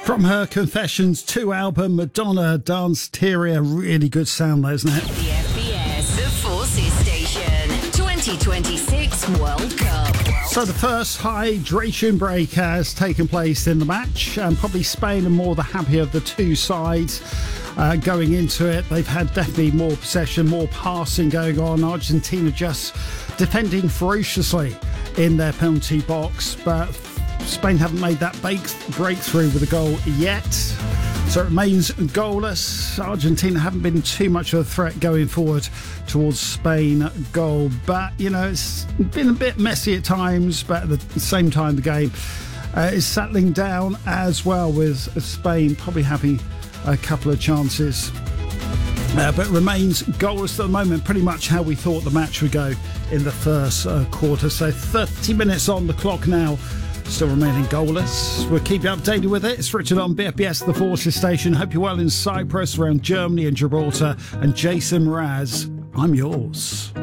From her Confessions 2 album, Madonna, Dance Teria. Really good sound there, isn't it? The FBS, the Forces Station, 2026 World Cup. So the first hydration break has taken place in the match, and probably Spain are more the happier of the two sides going into it. They've had definitely more possession, more passing going on. Argentina just defending ferociously in their penalty box, but Spain haven't made that breakthrough with a goal yet, so it remains goalless. Argentina haven't been too much of a threat going forward towards Spain goal, but you know, it's been a bit messy at times, but at the same time the game is settling down as well, with Spain probably having a couple of chances, but remains goalless at the moment, pretty much how we thought the match would go in the first quarter. So 30 minutes on the clock now, still remaining goalless. We'll keep you updated with it. It's Richard on BFBS, the Forces Station. Hope you're well in Cyprus, around Germany and Gibraltar. And Jason Mraz, I'm yours.